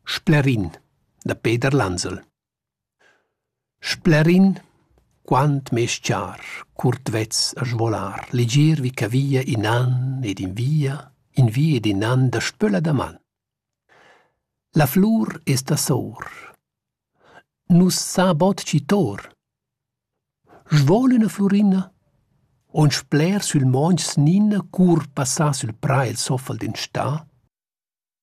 Splerin, da Peter Lanzel. Splerin, quant mes char, curtvezz a svolar, legier vi cavia in an ed in via ed in an da spöla da man. La flur est a sor. Nus sa bot citor. Svol una florina, on spler sul monge snina cur passà sul pra il soffel d'in sta,